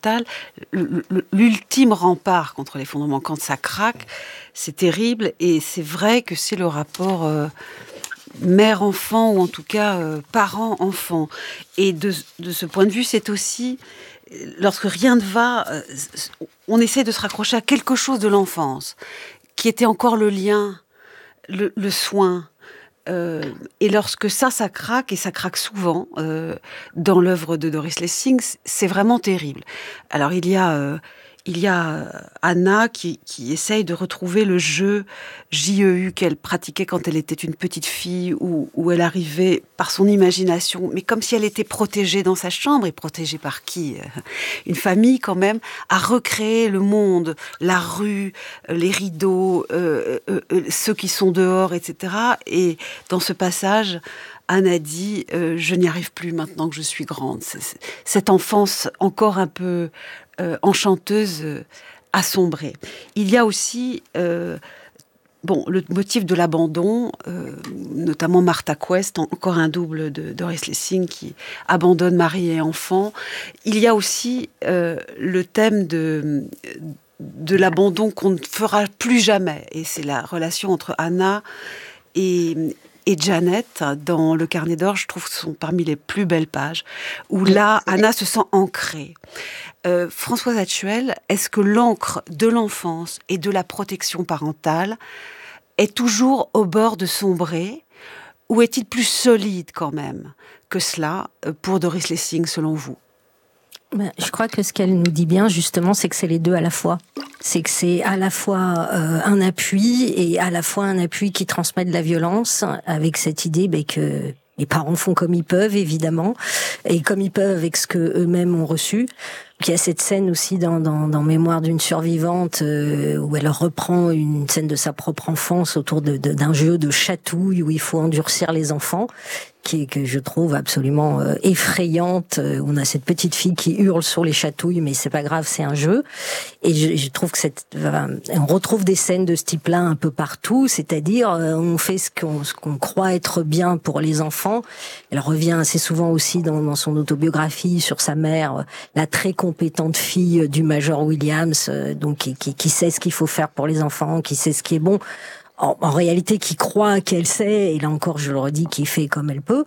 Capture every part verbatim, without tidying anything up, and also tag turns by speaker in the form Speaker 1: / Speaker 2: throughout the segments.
Speaker 1: parentale, l'ultime rempart contre l'effondrement. Quand ça craque, c'est terrible, et c'est vrai que c'est le rapport euh, mère-enfant, ou en tout cas euh, parent-enfant. Et de, de ce point de vue, c'est aussi, lorsque rien ne va, euh, on essaie de se raccrocher à quelque chose de l'enfance, qui était encore le lien, le, le soin. Euh, et lorsque ça, ça craque, et ça craque souvent euh, dans l'œuvre de Doris Lessing, c'est vraiment terrible. Alors il y a, euh, il y a Anna qui, qui essaye de retrouver le jeu J E U qu'elle pratiquait quand elle était une petite fille, où, où elle arrivait par son imagination, mais comme si elle était protégée dans sa chambre, et protégée par qui ? Une famille quand même, à recréer le monde, la rue, les rideaux, euh, euh, euh, ceux qui sont dehors, et cetera. Et dans ce passage, Anna dit euh, « Je n'y arrive plus maintenant que je suis grande ». Cette enfance encore un peu euh, enchanteuse euh, a sombré. Il y a aussi euh, bon, le motif de l'abandon, euh, notamment Martha Quest, encore un double de Doris Lessing qui abandonne mari et enfant. Il y a aussi euh, le thème de, de l'abandon qu'on ne fera plus jamais. Et c'est la relation entre Anna et... Et Janet, dans Le Carnet d'or, je trouve que ce sont parmi les plus belles pages, où là, Anna se sent ancrée. Euh, Françoise Hatuel, est-ce que l'encre de l'enfance et de la protection parentale est toujours au bord de sombrer, ou est-il plus solide quand même que cela pour Doris Lessing, selon vous ?
Speaker 2: Ben, je crois que ce qu'elle nous dit bien, justement, c'est que c'est les deux à la fois. C'est que c'est à la fois euh, un appui, et à la fois un appui qui transmet de la violence, avec cette idée ben, que les parents font comme ils peuvent, évidemment, et comme ils peuvent avec ce que eux-mêmes ont reçu. Il y a cette scène aussi dans, dans, dans Mémoire d'une survivante euh, où elle reprend une scène de sa propre enfance autour de, de, d'un jeu de chatouille où il faut endurcir les enfants, qui est, que je trouve absolument euh, effrayante. On a cette petite fille qui hurle sur les chatouilles, mais c'est pas grave, c'est un jeu. Et je, je trouve que cette, euh, on retrouve des scènes de ce type-là un peu partout, c'est-à-dire euh, on fait ce qu'on, ce qu'on croit être bien pour les enfants. Elle revient assez souvent aussi dans, dans son autobiographie sur sa mère, la très compétente fille du Major Williams, euh, donc qui, qui, qui sait ce qu'il faut faire pour les enfants, qui sait ce qui est bon. En, en réalité, qui croit qu'elle sait, et là encore, je le redis, qui fait comme elle peut,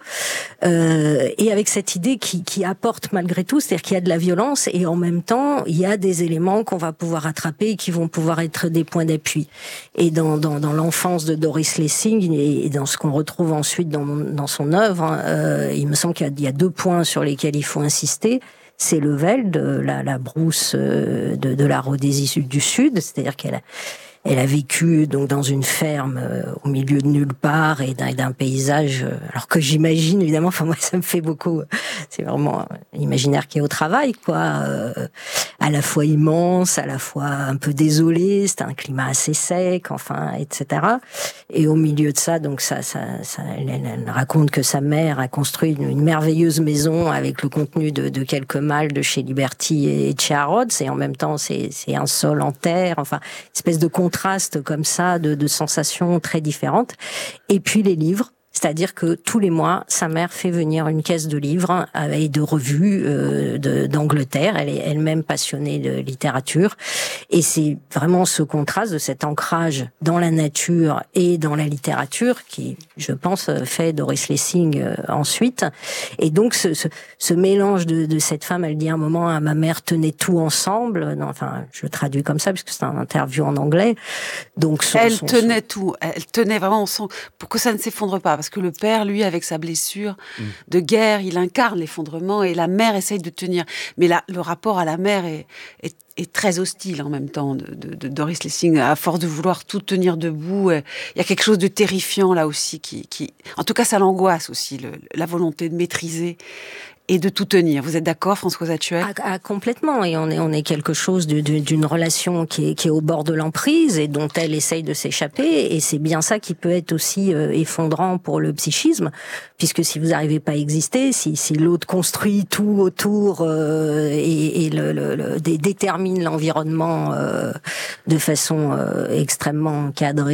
Speaker 2: euh, et avec cette idée qui, qui apporte malgré tout, c'est-à-dire qu'il y a de la violence, et en même temps, il y a des éléments qu'on va pouvoir attraper et qui vont pouvoir être des points d'appui. Et dans, dans, dans l'enfance de Doris Lessing, et dans ce qu'on retrouve ensuite dans, dans son œuvre, euh, il me semble qu'il y a, il y a deux points sur lesquels il faut insister. C'est le Veld, la, la brousse de, de la Rhodésie du Sud, c'est-à-dire qu'elle a Elle a vécu donc dans une ferme euh, au milieu de nulle part, et d'un, d'un paysage, euh, alors que j'imagine évidemment, enfin moi ça me fait beaucoup, c'est vraiment l'imaginaire qui est au travail, quoi, euh, à la fois immense, à la fois un peu désolé, c'est un climat assez sec, enfin, et cetera. Et au milieu de ça, donc ça, ça, ça elle, elle raconte que sa mère a construit une, une merveilleuse maison avec le contenu de, de quelques malles de chez Liberty et chez Harrods, et en même temps c'est, c'est un sol en terre, enfin, une espèce de contraste comme ça, de, de sensations très différentes. Et puis les livres, c'est-à-dire que tous les mois, sa mère fait venir une caisse de livres et de revues euh, de, d'Angleterre. Elle est elle-même passionnée de littérature. Et c'est vraiment ce contraste de cet ancrage dans la nature et dans la littérature qui, je pense, fait Doris Lessing euh, ensuite. Et donc, ce, ce, ce mélange de, de cette femme, elle dit à un moment, à ma mère tenait tout ensemble. Non, enfin, je traduis comme ça, puisque c'est un interview en anglais. Donc, son,
Speaker 1: elle
Speaker 2: son,
Speaker 1: tenait
Speaker 2: son...
Speaker 1: tout. Elle tenait vraiment, on sent, pour que ça ne s'effondre pas. Parce que le père, lui, avec sa blessure mmh. de guerre, il incarne l'effondrement, et la mère essaye de tenir. Mais là, le rapport à la mère est, est, est très hostile en même temps de, de, de Doris Lessing. À force de vouloir tout tenir debout, il y a quelque chose de terrifiant là aussi qui, qui... en tout cas, ça l'angoisse aussi, le, la volonté de maîtriser et de tout tenir. Vous êtes d'accord, Françoise Hatuel ?
Speaker 2: Ah, ah, complètement. Et on est, on est quelque chose de, de, d'une relation qui est, qui est au bord de l'emprise et dont elle essaye de s'échapper. Et c'est bien ça qui peut être aussi euh, effondrant pour le psychisme, puisque si vous n'arrivez pas à exister, si, si l'autre construit tout autour euh, et, et le, le, le, détermine l'environnement euh, de façon euh, extrêmement cadrée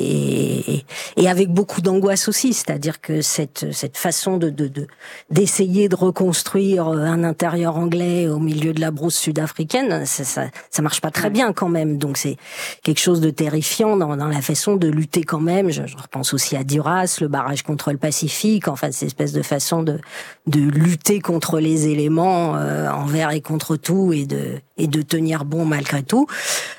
Speaker 2: et, et, et avec beaucoup d'angoisse aussi, c'est-à-dire que cette, cette façon de, de, de, d'essayer de reconstruire reconstruire un intérieur anglais au milieu de la brousse sud-africaine, ça, ça, ça marche pas très bien quand même. Donc c'est quelque chose de terrifiant dans, dans la façon de lutter quand même. Je, je repense aussi à Duras, le barrage contre le Pacifique. Enfin, cette espèce de façon de de lutter contre les éléments euh, envers et contre tout et de et de tenir bon malgré tout.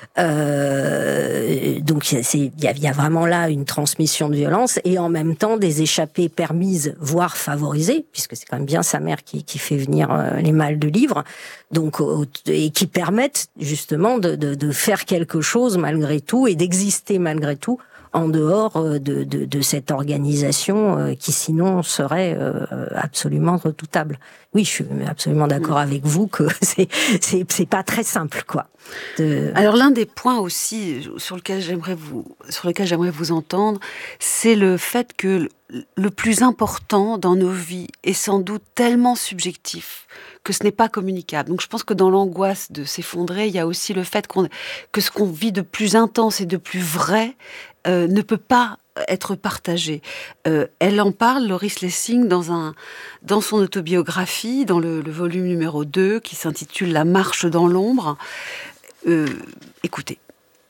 Speaker 2: Euh, donc il y a, y a vraiment là une transmission de violence et en même temps des échappées permises, voire favorisées, puisque c'est quand même bien sa mère qui, qui fait venir euh, les malles de livres, donc et qui permettent justement de, de, de faire quelque chose malgré tout et d'exister malgré tout en dehors de, de, de cette organisation qui sinon serait absolument redoutable. Oui, je suis absolument d'accord avec vous que c'est c'est c'est pas très simple, quoi. De...
Speaker 1: Alors l'un des points aussi sur lequel j'aimerais vous sur lequel j'aimerais vous entendre, c'est le fait que le plus important dans nos vies est sans doute tellement subjectif que ce n'est pas communicable. Donc je pense que dans l'angoisse de s'effondrer, il y a aussi le fait qu'on, que ce qu'on vit de plus intense et de plus vrai euh, ne peut pas être partagé. Euh, elle en parle, Loris Lessing, dans, un, dans son autobiographie, dans le, le volume numéro deux, qui s'intitule « La marche dans l'ombre ». Euh, écoutez.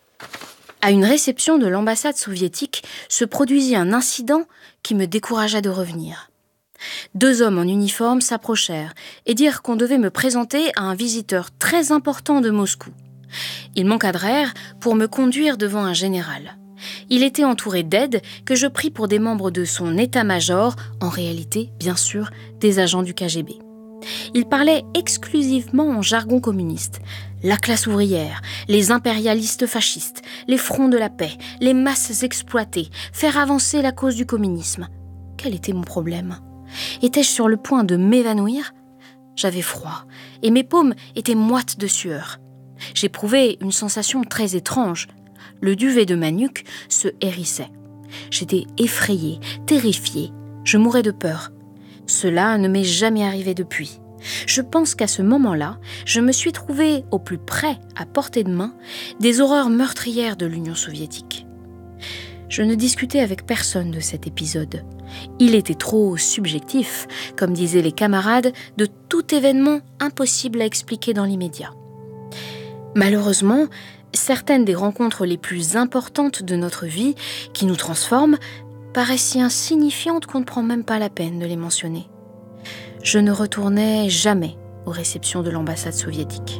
Speaker 3: À une réception de l'ambassade soviétique se produisit un incident qui me découragea de revenir. Deux hommes en uniforme s'approchèrent et dirent qu'on devait me présenter à un visiteur très important de Moscou. Ils m'encadrèrent pour me conduire devant un général. Il était entouré d'aides que je pris pour des membres de son état-major, en réalité, bien sûr, des agents du K G B. Il parlait exclusivement en jargon communiste. La classe ouvrière, les impérialistes fascistes, les fronts de la paix, les masses exploitées, faire avancer la cause du communisme. Quel était mon problème ? Étais-je sur le point de m'évanouir ? J'avais froid et mes paumes étaient moites de sueur. J'éprouvais une sensation très étrange. Le duvet de ma nuque se hérissait. J'étais effrayée, terrifiée. Je mourais de peur. Cela ne m'est jamais arrivé depuis. Je pense qu'à ce moment-là, je me suis trouvée au plus près, à portée de main, des horreurs meurtrières de l'Union soviétique. Je ne discutais avec personne de cet épisode. Il était trop subjectif, comme disaient les camarades, de tout événement impossible à expliquer dans l'immédiat. Malheureusement, certaines des rencontres les plus importantes de notre vie, qui nous transforment, paraissent si insignifiantes qu'on ne prend même pas la peine de les mentionner. Je ne retournais jamais aux réceptions de l'ambassade soviétique.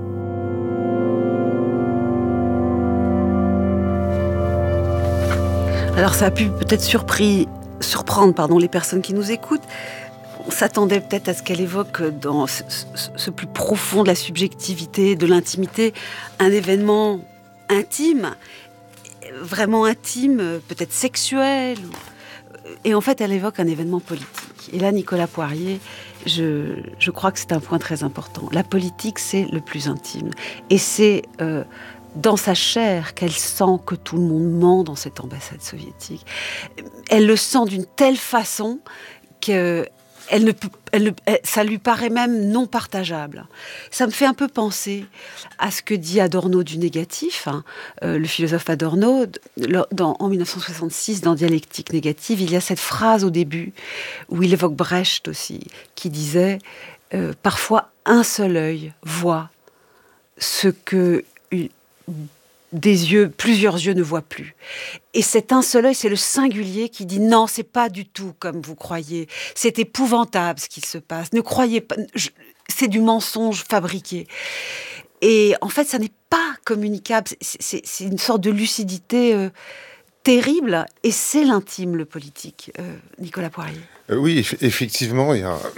Speaker 1: Alors ça a pu peut-être surpris, surprendre pardon, les personnes qui nous écoutent. On s'attendait peut-être à ce qu'elle évoque dans ce, ce, ce plus profond de la subjectivité, de l'intimité, un événement intime, vraiment intime, peut-être sexuel. Et en fait, elle évoque un événement politique. Et là, Nicolas Poirier, je, je crois que c'est un point très important. La politique, c'est le plus intime. Et c'est euh, dans sa chair qu'elle sent que tout le monde ment dans cette ambassade soviétique. Elle le sent d'une telle façon que... Elle ne peut, elle ne, elle, ça lui paraît même non partageable. Ça me fait un peu penser à ce que dit Adorno du négatif, hein, euh, le philosophe Adorno, dans, en dix-neuf cent soixante-six, dans Dialectique négative, il y a cette phrase au début, où il évoque Brecht aussi, qui disait euh, « Parfois, un seul œil voit ce que... Une, des yeux, plusieurs yeux ne voient plus. » Et cet un seul œil, c'est le singulier qui dit « Non, c'est pas du tout comme vous croyez. C'est épouvantable ce qui se passe. Ne croyez pas... Je, c'est du mensonge fabriqué. » Et en fait, ça n'est pas communicable. C'est, c'est, c'est une sorte de lucidité euh, terrible. Et c'est l'intime, le politique. Euh, Nicolas Poirier.
Speaker 4: Euh, oui, eff- effectivement, il y a...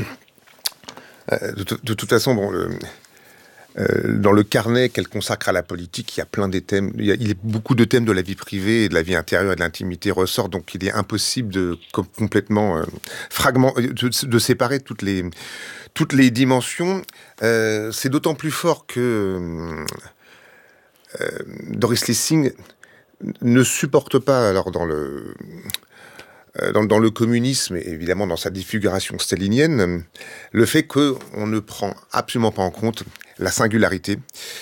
Speaker 4: de, t- de toute façon, bon... Le... Euh, dans le carnet qu'elle consacre à la politique, il y a plein de thèmes. Il y a, il y a beaucoup de thèmes de la vie privée et de la vie intérieure et de l'intimité ressortent. Donc, il est impossible de com- complètement euh, fragment, de, de séparer toutes les toutes les dimensions. Euh, c'est d'autant plus fort que euh, Doris Lessing ne supporte pas, alors dans le Dans, dans le communisme, et évidemment dans sa défiguration stalinienne, le fait qu'on ne prend absolument pas en compte la singularité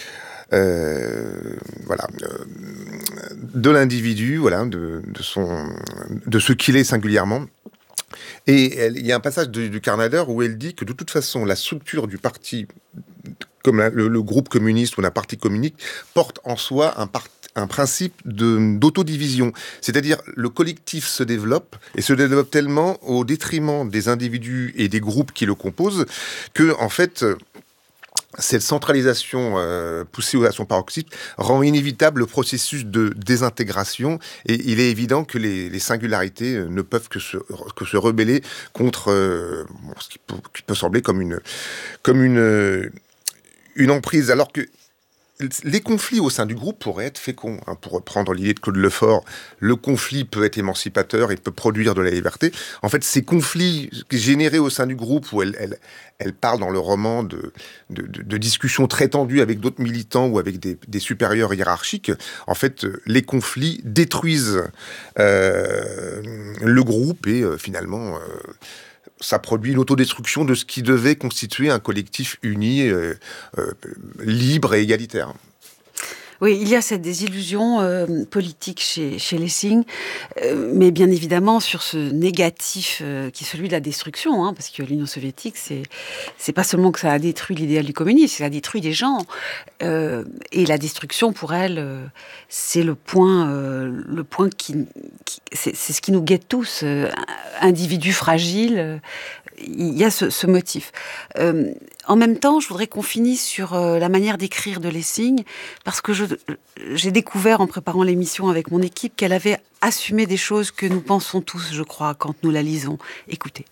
Speaker 4: euh, voilà, euh, de l'individu, voilà, de, de, son, de ce qu'il est singulièrement. Et elle, il y a un passage du, du carnet d'heures où elle dit que de toute façon, la structure du parti, comme la, le, le groupe communiste ou un parti communiste, porte en soi un, par, un principe de, d'autodivision. C'est-à-dire, le collectif se développe, et se développe tellement au détriment des individus et des groupes qui le composent, que, en fait, cette centralisation euh, poussée à son paroxysme rend inévitable le processus de désintégration, et il est évident que les, les singularités ne peuvent que se, que se rebeller contre euh, bon, ce qui peut, qui peut sembler comme une, comme une, une emprise, alors que les conflits au sein du groupe pourraient être féconds. Hein, pour reprendre l'idée de Claude Lefort, le conflit peut être émancipateur et peut produire de la liberté. En fait, ces conflits générés au sein du groupe, où elle, elle, elle parle dans le roman de, de, de, de discussions très tendues avec d'autres militants ou avec des, des supérieurs hiérarchiques, en fait, les conflits détruisent euh, le groupe et euh, finalement... Euh, ça produit l'autodestruction de ce qui devait constituer un collectif uni, euh, euh, libre et égalitaire.
Speaker 1: Oui, il y a cette désillusion euh, politique chez, chez Lessing, euh, mais bien évidemment sur ce négatif euh, qui est celui de la destruction, hein, parce que l'Union soviétique, c'est, c'est pas seulement que ça a détruit l'idéal du communisme, ça a détruit des gens. Euh, et la destruction, pour elle, euh, c'est le point, euh, le point qui, qui c'est, c'est ce qui nous guette tous, euh, individus fragiles. Euh, il y a ce, ce motif. Euh, en même temps, je voudrais qu'on finisse sur euh, la manière d'écrire de Lessing, parce que je, j'ai découvert en préparant l'émission avec mon équipe qu'elle avait assumé des choses que nous pensons tous, je crois, quand nous la lisons. Écoutez.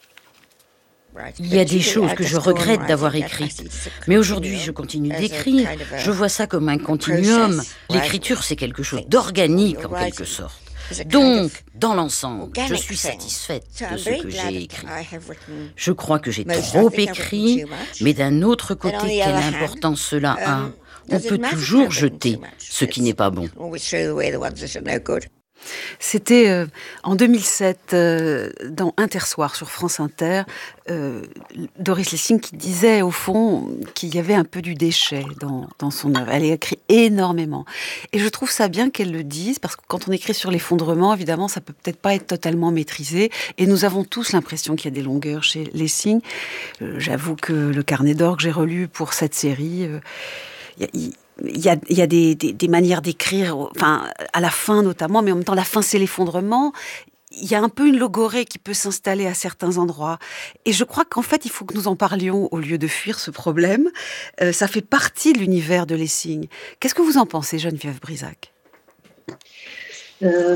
Speaker 5: Il y a des choses que je regrette d'avoir écrites, mais aujourd'hui je continue d'écrire. Je vois ça comme un continuum. L'écriture, c'est quelque chose d'organique en quelque sorte. Donc, dans l'ensemble, je suis satisfaite de ce que j'ai écrit. Je crois que j'ai trop écrit, mais d'un autre côté, quelle importance cela a? On peut toujours jeter ce qui n'est pas bon.
Speaker 1: C'était euh, en deux mille sept, euh, dans Intersoir sur France Inter, euh, Doris Lessing qui disait au fond qu'il y avait un peu du déchet dans, dans son œuvre. Elle a écrit énormément. Et je trouve ça bien qu'elle le dise, parce que quand on écrit sur l'effondrement, évidemment, ça peut peut-être pas être totalement maîtrisé. Et nous avons tous l'impression qu'il y a des longueurs chez Lessing. Euh, j'avoue que le carnet d'or que j'ai relu pour cette série... Euh, y a, y, Il y a, il y a des, des, des manières d'écrire, enfin, à la fin notamment, mais en même temps, la fin, c'est l'effondrement. Il y a un peu une logorée qui peut s'installer à certains endroits. Et je crois qu'en fait, il faut que nous en parlions au lieu de fuir ce problème. Euh, ça fait partie de l'univers de Lessing. Qu'est-ce que vous en pensez, Geneviève Brisac ?
Speaker 6: euh,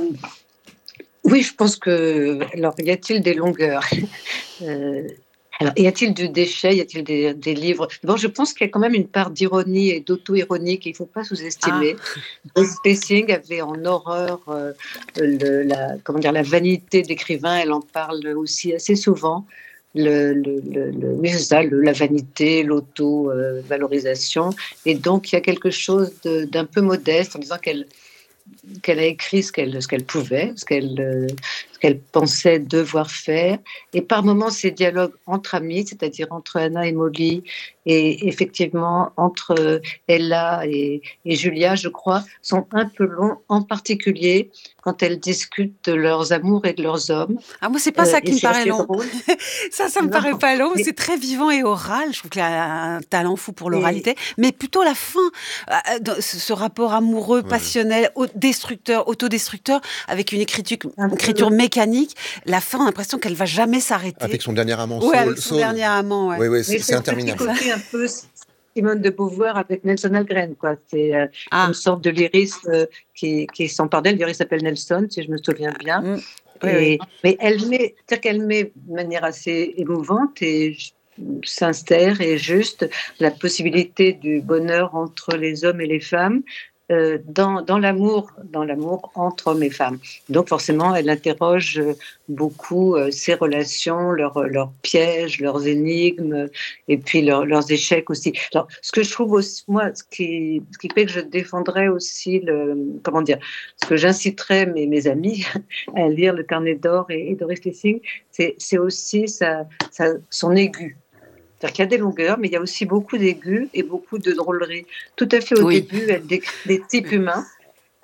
Speaker 6: Oui, je pense que... Alors, y a-t-il des longueurs euh, Alors, y a-t-il du déchet? Y a-t-il des, des livres? Bon, je pense qu'il y a quand même une part d'ironie et d'auto-ironie qu'il ne faut pas sous-estimer. Ah. Lessing avait en horreur euh, le, la, comment dire, la vanité d'écrivain. Elle en parle aussi assez souvent. Le, le, le, le, oui, c'est ça, le, la vanité, l'auto-valorisation. Euh, et donc, il y a quelque chose de, d'un peu modeste en disant qu'elle qu'elle a écrit ce qu'elle, ce qu'elle pouvait, ce qu'elle, euh, ce qu'elle pensait devoir faire. Et par moments, ces dialogues entre amis, c'est-à-dire entre Anna et Molly, et effectivement entre Ella et, et Julia, je crois, sont un peu longs, en particulier quand elles discutent de leurs amours et de leurs hommes.
Speaker 1: Ah, moi, c'est pas ça euh, qui me paraît long. ça, ça me
Speaker 6: non,
Speaker 1: paraît pas long.
Speaker 6: mais...
Speaker 1: C'est très vivant et oral. Je trouve qu'elle a un talent fou pour l'oralité. Et... Mais plutôt la fin, euh, ce rapport amoureux, ouais. passionnel, destructeur, autodestructeur, avec une écriture, une écriture mécanique. La fin, on a l'impression qu'elle va jamais s'arrêter.
Speaker 4: Avec son dernier amant.
Speaker 1: Oui, avec son
Speaker 4: Saul.
Speaker 1: dernier amant. Ouais.
Speaker 4: Oui, oui, c'est, c'est interminable.
Speaker 6: Un peu Simone de Beauvoir avec Nelson Algren, quoi. C'est euh, ah. une sorte de lyrisme euh, qui, qui s'empare d'elle. D'ailleurs, il s'appelle Nelson, si je me souviens bien. Mmh. Oui, et, oui. Mais elle met, c'est-à-dire qu'elle met de manière assez émouvante et sincère et juste la possibilité du bonheur entre les hommes et les femmes. Euh, dans, dans, l'amour, dans l'amour entre hommes et femmes. Donc forcément, elle interroge beaucoup euh, ces relations, leurs, leurs pièges, leurs énigmes, et puis leur, leurs échecs aussi. Alors, ce que je trouve aussi, moi, ce qui, ce qui fait que je défendrais aussi, le, comment dire, ce que j'inciterais mes, mes amis à lire le carnet d'or et, et Doris Lessing, c'est, c'est aussi sa, sa, son aigu. C'est-à-dire qu'il y a des longueurs, mais il y a aussi beaucoup d'aigus et beaucoup de drôleries. Tout à fait au oui. début, elle décrit des types humains. Hein.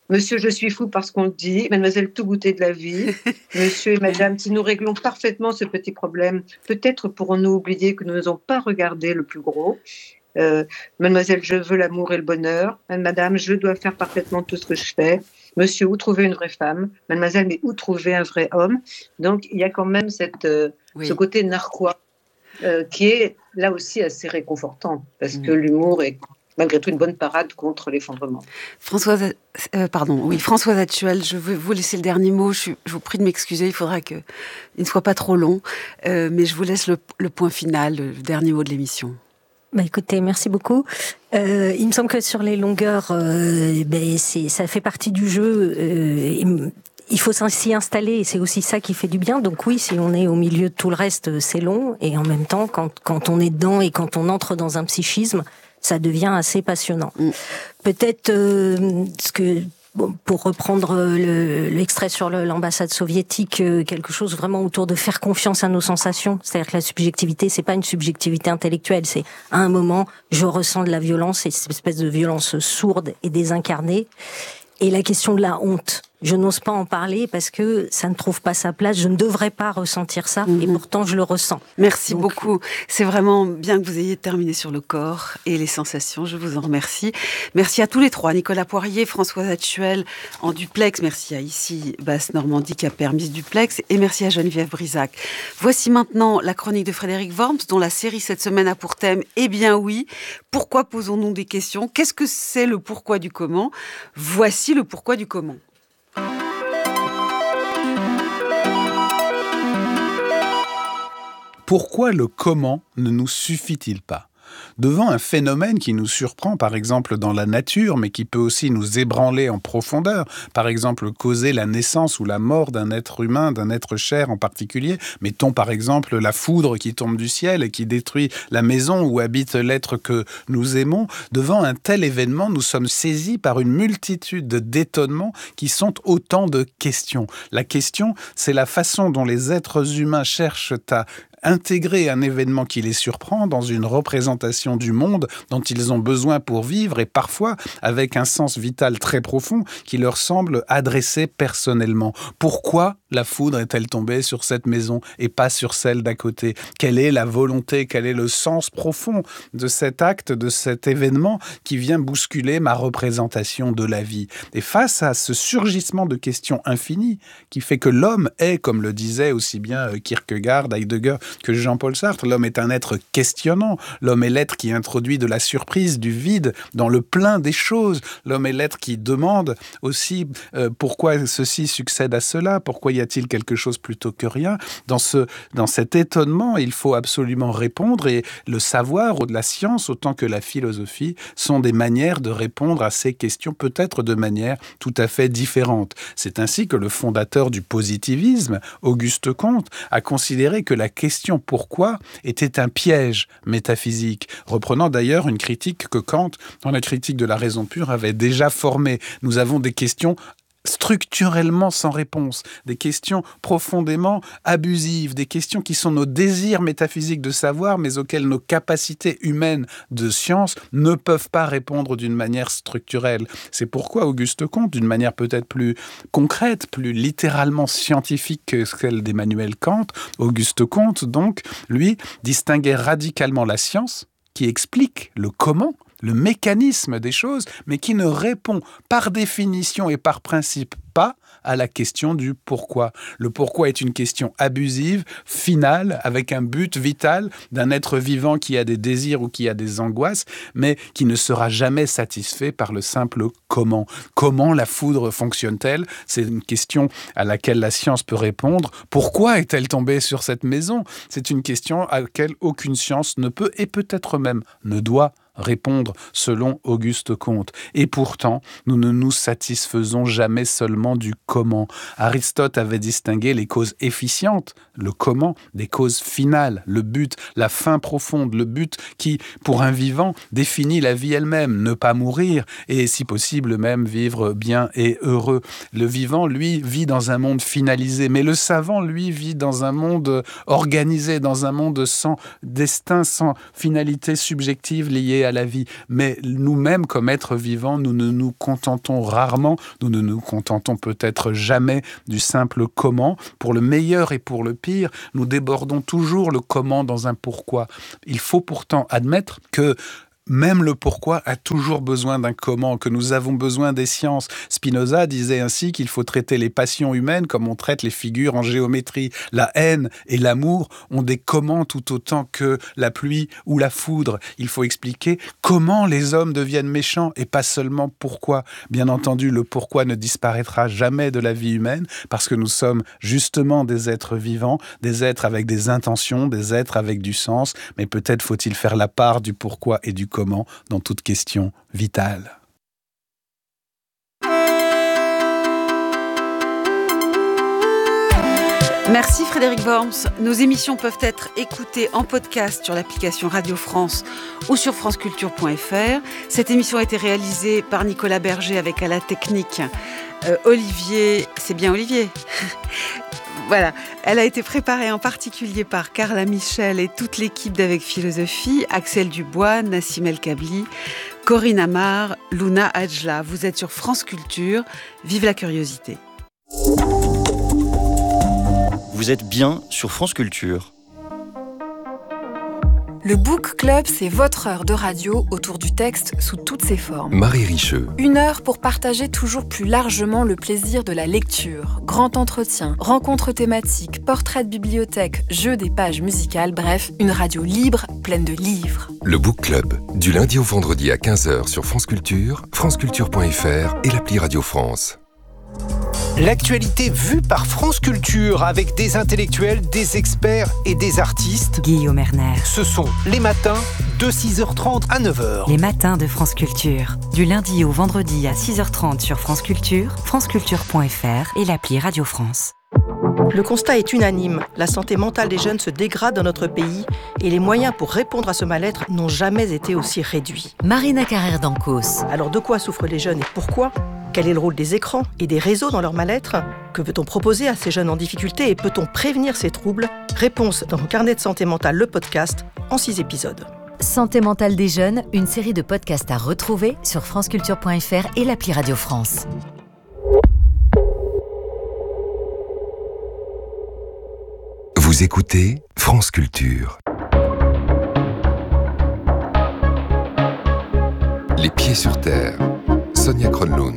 Speaker 6: Monsieur, je suis fou parce qu'on le dit. Mademoiselle, tout goûter de la vie. Monsieur et madame, si nous réglons parfaitement ce petit problème, peut-être pourrons-nous oublier que nous n'avons pas regardé le plus gros. Euh, Mademoiselle, je veux l'amour et le bonheur. Madame, je dois faire parfaitement tout ce que je fais. Monsieur, où trouver une vraie femme? Mademoiselle, mais où trouver un vrai homme? Donc, il y a quand même cette, euh, oui. ce côté narquois euh, qui est là aussi assez réconfortant parce mmh. que l'humour est malgré tout une bonne parade contre l'effondrement.
Speaker 1: Françoise, euh, pardon, oui, Françoise Hatchuel, je veux vous laisser le dernier mot. Je, je vous prie de m'excuser, il faudra qu'il ne soit pas trop long, euh, mais je vous laisse le, le point final, le dernier mot de l'émission.
Speaker 2: Bah écoutez, merci beaucoup. Euh, il me semble que sur les longueurs, euh, ben c'est, ça fait partie du jeu. Euh, il faut s'y installer et c'est aussi ça qui fait du bien. Donc oui, si on est au milieu de tout le reste, c'est long. Et en même temps, quand, quand on est dedans et quand on entre dans un psychisme, ça devient assez passionnant. Mm. Peut-être euh, ce que... Bon, pour reprendre le, l'extrait sur le, l'ambassade soviétique, euh, quelque chose vraiment autour de faire confiance à nos sensations. C'est-à-dire que la subjectivité, c'est pas une subjectivité intellectuelle. C'est à un moment, je ressens de la violence, et cette espèce de violence sourde et désincarnée. Et la question de la honte. Je n'ose pas en parler parce que ça ne trouve pas sa place. Je ne devrais pas ressentir ça, mmh. et pourtant je le ressens.
Speaker 1: Merci
Speaker 2: Donc...
Speaker 1: beaucoup. C'est vraiment bien que vous ayez terminé sur le corps et les sensations. Je vous en remercie. Merci à tous les trois. Nicolas Poirier, Françoise Hatchuel en duplex. Merci à Ici Basse Normandie qui a permis ce duplex. Et merci à Geneviève Brisac. Voici maintenant la chronique de Frédéric Worms, dont la série cette semaine a pour thème « Eh bien oui, pourquoi posons-nous des questions ? Qu'est-ce que c'est le pourquoi du comment ?» Voici le pourquoi du comment.
Speaker 7: Pourquoi le comment ne nous suffit-il pas ? Devant un phénomène qui nous surprend, par exemple dans la nature, mais qui peut aussi nous ébranler en profondeur, par exemple causer la naissance ou la mort d'un être humain, d'un être cher en particulier, mettons par exemple la foudre qui tombe du ciel et qui détruit la maison où habite l'être que nous aimons, devant un tel événement, nous sommes saisis par une multitude d'étonnements qui sont autant de questions. La question, c'est la façon dont les êtres humains cherchent à intégrer un événement qui les surprend dans une représentation du monde dont ils ont besoin pour vivre et parfois avec un sens vital très profond qui leur semble adressé personnellement. Pourquoi la foudre est-elle tombée sur cette maison et pas sur celle d'à côté ? Quelle est la volonté, quel est le sens profond de cet acte, de cet événement qui vient bousculer ma représentation de la vie ? Et face à ce surgissement de questions infinies qui fait que l'homme est, comme le disait aussi bien Kierkegaard, Heidegger, que Jean-Paul Sartre, l'homme est un être questionnant, l'homme est l'être qui introduit de la surprise, du vide dans le plein des choses, l'homme est l'être qui demande aussi euh, pourquoi ceci succède à cela, pourquoi y a-t-il quelque chose plutôt que rien. Dans, ce, dans cet étonnement, il faut absolument répondre et le savoir, ou de la science, autant que la philosophie, sont des manières de répondre à ces questions, peut-être de manière tout à fait différente. C'est ainsi que le fondateur du positivisme, Auguste Comte, a considéré que la question pourquoi était un piège métaphysique, reprenant d'ailleurs une critique que Kant, dans la critique de la raison pure, avait déjà formée. Nous avons des questions structurellement sans réponse, des questions profondément abusives, des questions qui sont nos désirs métaphysiques de savoir, mais auxquelles nos capacités humaines de science ne peuvent pas répondre d'une manière structurelle. C'est pourquoi Auguste Comte, d'une manière peut-être plus concrète, plus littéralement scientifique que celle d'Emmanuel Kant, Auguste Comte, donc, lui, distinguait radicalement la science, qui explique le comment, le mécanisme des choses, mais qui ne répond par définition et par principe pas à la question du pourquoi. Le pourquoi est une question abusive, finale, avec un but vital d'un être vivant qui a des désirs ou qui a des angoisses, mais qui ne sera jamais satisfait par le simple comment. Comment la foudre fonctionne-t-elle ? C'est une question à laquelle la science peut répondre. Pourquoi est-elle tombée sur cette maison ? C'est une question à laquelle aucune science ne peut et peut-être même ne doit répondre selon Auguste Comte. Et pourtant, nous ne nous satisfaisons jamais seulement du comment. Aristote avait distingué les causes efficientes, le comment, des causes finales, le but, la fin profonde, le but qui, pour un vivant, définit la vie elle-même, ne pas mourir et, si possible, même vivre bien et heureux. Le vivant, lui, vit dans un monde finalisé, mais le savant, lui, vit dans un monde organisé, dans un monde sans destin, sans finalité subjective liée liées à la vie. Mais nous-mêmes, comme êtres vivants, nous ne nous contentons rarement, nous ne nous contentons peut-être jamais du simple comment. Pour le meilleur et pour le pire, nous débordons toujours le comment dans un pourquoi. Il faut pourtant admettre que même le pourquoi a toujours besoin d'un comment, que nous avons besoin des sciences. Spinoza disait ainsi qu'il faut traiter les passions humaines comme on traite les figures en géométrie. La haine et l'amour ont des comment tout autant que la pluie ou la foudre. Il faut expliquer comment les hommes deviennent méchants et pas seulement pourquoi. Bien entendu, le pourquoi ne disparaîtra jamais de la vie humaine parce que nous sommes justement des êtres vivants, des êtres avec des intentions, des êtres avec du sens, mais peut-être faut-il faire la part du pourquoi et du comment dans toute question vitale.
Speaker 1: Merci Frédéric Worms. Nos émissions peuvent être écoutées en podcast sur l'application Radio France ou sur franceculture point f r. Cette émission a été réalisée par Nicolas Berger avec à la technique euh, Olivier. C'est bien Olivier. Voilà, elle a été préparée en particulier par Carla Michel et toute l'équipe d'Avec Philosophie, Axel Dubois, Nassim El Kabli, Corinne Amar, Luna Adjla. Vous êtes sur France Culture, vive la curiosité.
Speaker 8: Vous êtes bien sur France Culture.
Speaker 9: Le Book Club, c'est votre heure de radio autour du texte sous toutes ses formes.
Speaker 10: Marie Richeux.
Speaker 9: Une heure pour partager toujours plus largement le plaisir de la lecture. Grand entretien, rencontres thématiques, portraits de bibliothèque, jeux des pages musicales, bref, une radio libre, pleine de livres.
Speaker 10: Le Book Club, du lundi au vendredi à quinze heures sur France Culture, franceculture point f r et l'appli Radio France.
Speaker 11: L'actualité vue par France Culture avec des intellectuels, des experts et des artistes.
Speaker 12: Guillaume Erner.
Speaker 11: Ce sont les matins de six heures trente à neuf heures.
Speaker 12: Les matins de France Culture. Du lundi au vendredi à six heures trente sur France Culture, franceculture point f r et l'appli Radio France.
Speaker 13: Le constat est unanime. La santé mentale des jeunes se dégrade dans notre pays et les moyens pour répondre à ce mal-être n'ont jamais été aussi réduits.
Speaker 12: Marina Carrère d'Ancos.
Speaker 13: Alors de quoi souffrent les jeunes et pourquoi ? Quel est le rôle des écrans et des réseaux dans leur mal-être ? Que veut-on proposer à ces jeunes en difficulté et peut-on prévenir ces troubles ? Réponse dans mon carnet de santé mentale, le podcast, en six épisodes.
Speaker 12: Santé mentale des jeunes, une série de podcasts à retrouver sur franceculture point f r et l'appli Radio France.
Speaker 10: Vous écoutez France Culture. Les pieds sur terre. Sonia Kronlund.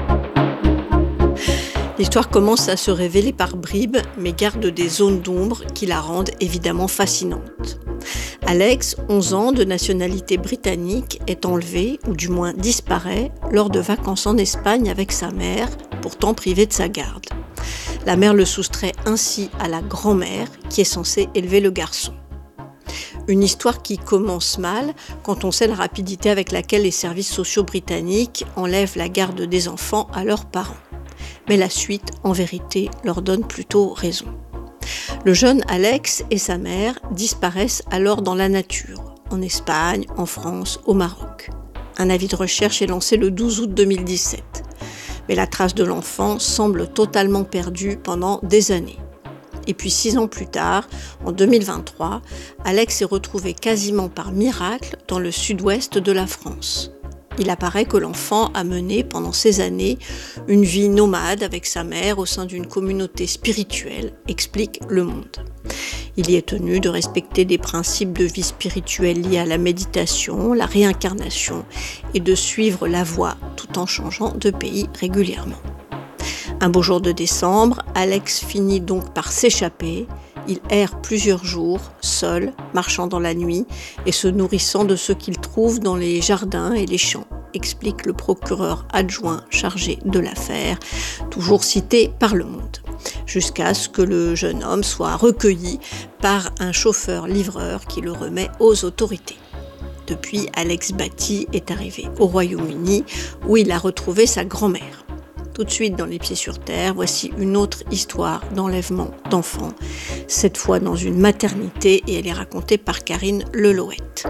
Speaker 14: L'histoire commence à se révéler par bribes, mais garde des zones d'ombre qui la rendent évidemment fascinante. Alex, onze ans, de nationalité britannique, est enlevé, ou du moins disparaît, lors de vacances en Espagne avec sa mère, pourtant privée de sa garde. La mère le soustrait ainsi à la grand-mère, qui est censée élever le garçon. Une histoire qui commence mal quand on sait la rapidité avec laquelle les services sociaux britanniques enlèvent la garde des enfants à leurs parents. Mais la suite, en vérité, leur donne plutôt raison. Le jeune Alex et sa mère disparaissent alors dans la nature, en Espagne, en France, au Maroc. Un avis de recherche est lancé le douze août deux mille dix-sept. Mais la trace de l'enfant semble totalement perdue pendant des années. Et puis six ans plus tard, en deux mille vingt-trois, Alex est retrouvé quasiment par miracle dans le sud-ouest de la France. Il apparaît que l'enfant a mené pendant ces années une vie nomade avec sa mère au sein d'une communauté spirituelle, explique Le Monde. Il y est tenu de respecter des principes de vie spirituelle liés à la méditation, la réincarnation et de suivre la voie tout en changeant de pays régulièrement. Un beau jour de décembre, Alex finit donc par s'échapper. Il erre plusieurs jours, seul, marchant dans la nuit et se nourrissant de ce qu'il trouve dans les jardins et les champs, explique le procureur adjoint chargé de l'affaire, toujours cité par Le Monde, jusqu'à ce que le jeune homme soit recueilli par un chauffeur-livreur qui le remet aux autorités. Depuis, Alex Batty est arrivé au Royaume-Uni où il a retrouvé sa grand-mère. Tout de suite dans Les Pieds sur Terre, voici une autre histoire d'enlèvement d'enfants, cette fois dans une maternité et elle est racontée par Karine Lelouette.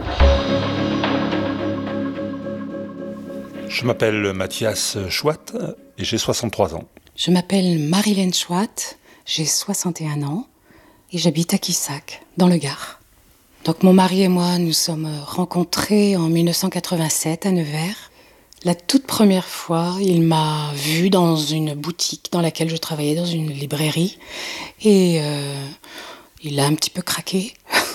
Speaker 15: Je m'appelle Mathias Chouat et j'ai soixante-trois ans.
Speaker 16: Je m'appelle Marilène Chouat, j'ai soixante et un ans et j'habite à Quissac, dans le Gard. Donc mon mari et moi, nous sommes rencontrés en mille neuf cent quatre-vingt-sept à Nevers. La toute première fois, il m'a vue dans une boutique dans laquelle je travaillais, dans une librairie. Et euh, il a un petit peu craqué.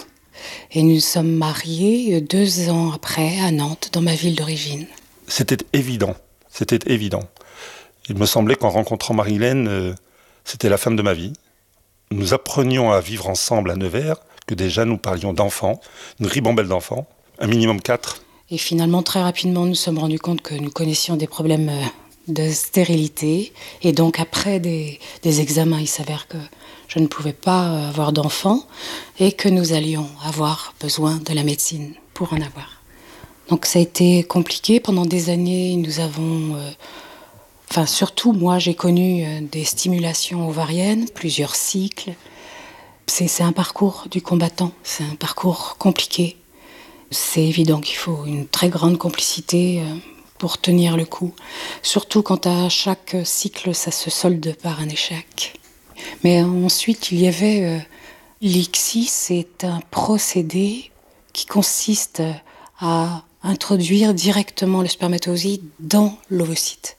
Speaker 16: Et nous sommes mariés deux ans après à Nantes, dans ma ville d'origine.
Speaker 15: C'était évident, c'était évident. Il me semblait qu'en rencontrant Marie-Hélène, euh, c'était la femme de ma vie. Nous apprenions à vivre ensemble à Nevers, que déjà nous parlions d'enfants, une ribambelle d'enfants, un minimum quatre.
Speaker 16: Et finalement, très rapidement, nous nous sommes rendus compte que nous connaissions des problèmes de stérilité. Et donc, après des, des examens, il s'avère que je ne pouvais pas avoir d'enfants et que nous allions avoir besoin de la médecine pour en avoir. Donc, ça a été compliqué. Pendant des années, nous avons... Euh, enfin, surtout, moi, j'ai connu euh, des stimulations ovariennes, plusieurs cycles. C'est, c'est un parcours du combattant. C'est un parcours compliqué. C'est évident qu'il faut une très grande complicité pour tenir le coup. Surtout quand à chaque cycle, ça se solde par un échec. Mais ensuite, il y avait euh, l'I C S I, c'est un procédé qui consiste à introduire directement le spermatozoïde dans l'ovocyte.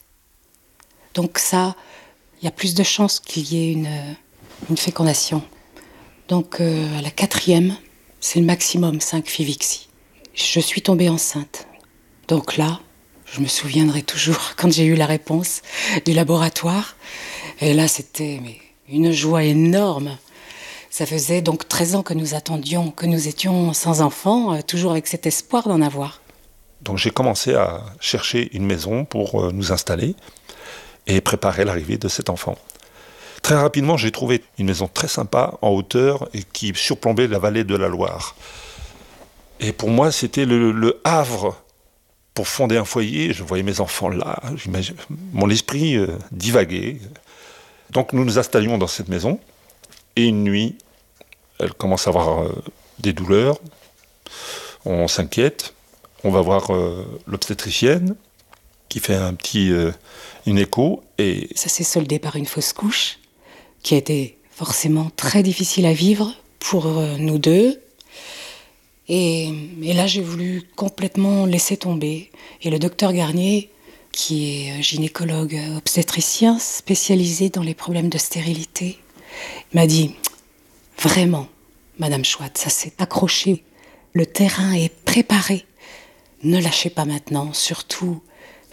Speaker 16: Donc ça, il y a plus de chances qu'il y ait une, une fécondation. Donc euh, à la quatrième, c'est le maximum cinq F I V I C. Je suis tombée enceinte. Donc là, je me souviendrai toujours quand j'ai eu la réponse du laboratoire. Et là, c'était mais, une joie énorme. Ça faisait donc treize ans que nous attendions, que nous étions sans enfants, toujours avec cet espoir d'en avoir.
Speaker 15: Donc j'ai commencé à chercher une maison pour nous installer et préparer l'arrivée de cet enfant. Très rapidement, j'ai trouvé une maison très sympa, en hauteur, et qui surplombait la vallée de la Loire. Et pour moi, c'était le, le havre pour fonder un foyer. Je voyais mes enfants là, mon esprit euh, divaguait. Donc nous nous installions dans cette maison. Et une nuit, elle commence à avoir euh, des douleurs. On s'inquiète. On va voir euh, l'obstétricienne qui fait un petit, euh, une écho. Et
Speaker 16: ça s'est soldé par une fausse couche qui a été forcément très difficile à vivre pour euh, nous deux. Et, et là, j'ai voulu complètement laisser tomber. Et le docteur Garnier, qui est gynécologue obstétricien spécialisé dans les problèmes de stérilité, m'a dit « Vraiment, Madame Chouat, ça s'est accroché. Le terrain est préparé. Ne lâchez pas maintenant, surtout, faites-le. »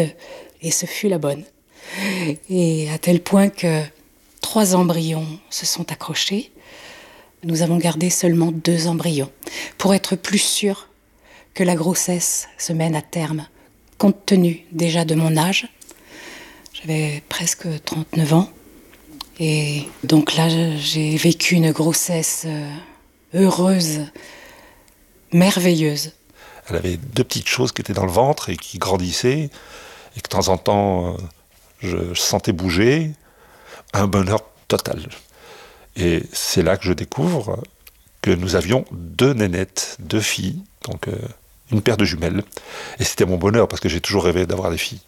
Speaker 16: Et ce fut la bonne. Et à tel point que trois embryons se sont accrochés. Nous avons gardé seulement deux embryons pour être plus sûrs que la grossesse se mène à terme, compte tenu déjà de mon âge. J'avais presque trente-neuf ans. Et donc là, j'ai vécu une grossesse heureuse, merveilleuse.
Speaker 15: Elle avait deux petites choses qui étaient dans le ventre et qui grandissaient. Et que de temps en temps, je sentais bouger. Un bonheur total. Et c'est là que je découvre que nous avions deux nénettes, deux filles, donc euh, une paire de jumelles. Et c'était mon bonheur parce que j'ai toujours rêvé d'avoir des filles.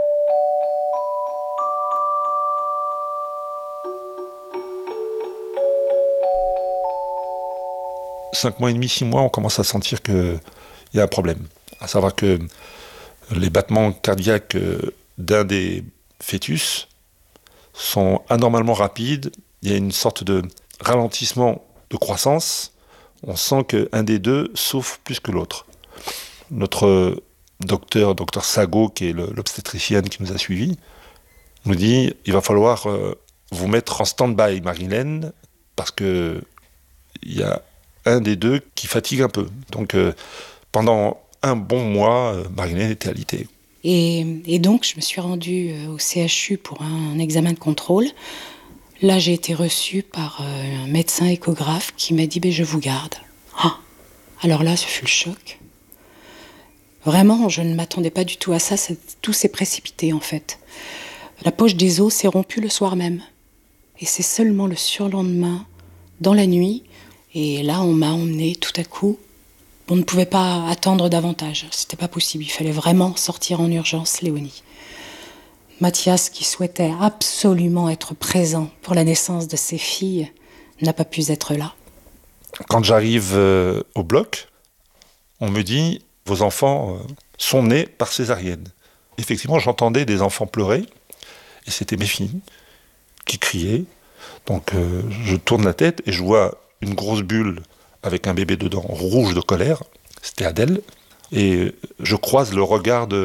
Speaker 15: Cinq mois et demi, six mois, on commence à sentir qu'il y a un problème. À savoir que les battements cardiaques d'un des fœtus sont anormalement rapides. Il y a une sorte de ralentissement de croissance. On sent qu'un des deux souffre plus que l'autre. Notre docteur, docteur Sago, qui est le, l'obstétricienne qui nous a suivis, nous dit il va falloir euh, vous mettre en stand-by, Marie-Hélène, parce qu'il y a un des deux qui fatigue un peu. Donc euh, pendant un bon mois, euh, Marie-Hélène était alitée.
Speaker 16: Et, et donc, je me suis rendue au C H U pour un, un examen de contrôle. Là, j'ai été reçue par euh, un médecin échographe qui m'a dit « je vous garde ». Ah, alors là, ce fut le choc. Vraiment, je ne m'attendais pas du tout à ça. C'est, tout s'est précipité, en fait. La poche des os s'est rompue le soir même. Et c'est seulement le surlendemain, dans la nuit, et là, on m'a emmenée tout à coup. On ne pouvait pas attendre davantage. C'était pas possible. Il fallait vraiment sortir en urgence Léonie. Mathias, qui souhaitait absolument être présent pour la naissance de ses filles, n'a pas pu être là.
Speaker 15: quand j'arrive euh, au bloc, on me dit « Vos enfants euh, sont nés par césarienne ». Effectivement, j'entendais des enfants pleurer, et c'était mes filles qui criaient. Donc euh, je tourne la tête et je vois une grosse bulle avec un bébé dedans, rouge de colère. C'était Adèle. Et je croise le regard de